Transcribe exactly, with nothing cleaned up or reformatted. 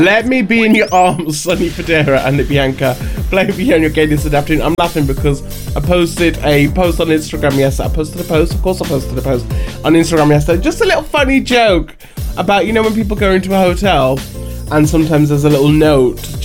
Let me be in your arms, Sonny Fodera and Bianca. Play with you on your gay this afternoon. I'm laughing because I posted a post on Instagram yesterday. I posted a post, of course I posted a post on Instagram yesterday. Just a little funny joke about, you know, when people go into a hotel and sometimes there's a little note